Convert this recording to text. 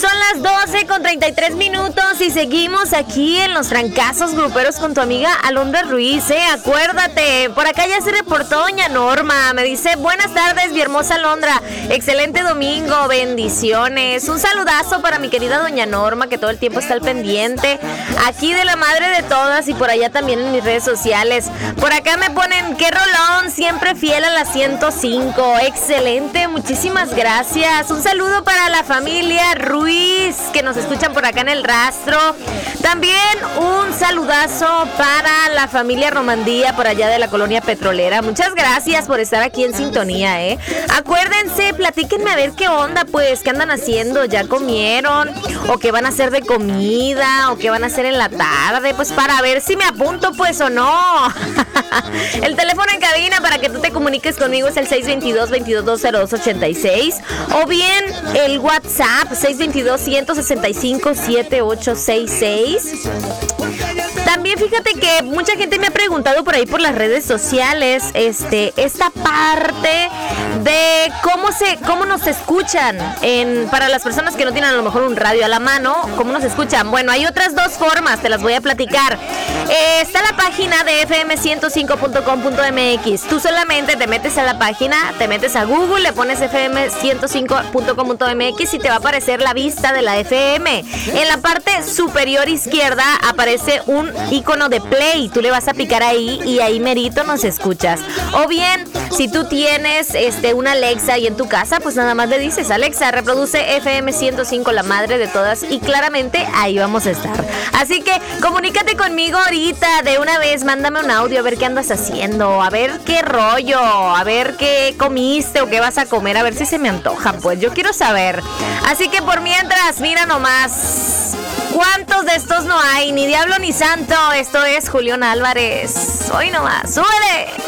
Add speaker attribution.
Speaker 1: Son las 12:33 y seguimos aquí en Los Trancazos Gruperos con tu amiga Alondra Ruiz, acuérdate, por acá ya se reportó doña Norma, me dice, buenas tardes, mi hermosa Alondra, excelente domingo, bendiciones, un saludazo para mi querida doña Norma, que todo el tiempo está al pendiente, aquí de la madre de todas y por allá también en mis redes sociales. Por acá me ponen, qué rolón, siempre fiel a la 105, excelente, muchísimas gracias, un saludo para la familia Ruiz, que nos escuchan por acá en el rastro. También un saludazo para la familia Romandía por allá de la colonia petrolera. Muchas gracias por estar aquí en sintonía, Acuérdense, platíquenme a ver qué onda, pues, qué andan haciendo, ya comieron, o qué van a hacer de comida, o qué van a hacer en la tarde, pues para ver si me apunto, pues, o no. El teléfono en cabina para que tú te comuniques conmigo es el 622-2202-86, o bien el WhatsApp 622-165-7866. También fíjate que mucha gente me ha preguntado por ahí por las redes sociales esta parte de cómo nos escuchan para las personas que no tienen a lo mejor un radio a la mano, cómo nos escuchan. Bueno, hay otras dos formas, te las voy a platicar. Está la página de fm105.com.mx. Tú solamente te metes a la página, te metes a Google, le pones fm105.com.mx y te va a aparecer la vista de la FM. En la parte superior izquierda aparece un icono de play, tú le vas a picar ahí y ahí merito nos escuchas. O bien, si tú tienes una Alexa y en tu casa, pues nada más le dices, Alexa, reproduce FM 105, la madre de todas, y claramente ahí vamos a estar. Así que comunícate conmigo ahorita, de una vez, mándame un audio, a ver qué andas haciendo, a ver qué rollo, a ver qué comiste o qué vas a comer, a ver si se me antoja, pues yo quiero saber. Así que por mientras, mira nomás, ¿cuántos de estos no hay? Ni diablo ni santo. Esto es Julián Álvarez. Hoy nomás, ¡súbele!